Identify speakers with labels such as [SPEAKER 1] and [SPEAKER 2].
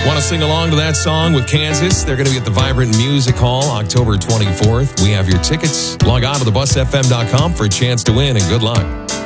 [SPEAKER 1] Want to sing along to that song with Kansas? They're going to be at the Vibrant Music Hall October 24th. We have your tickets. Log on to thebusfm.com for a chance to win, and good luck.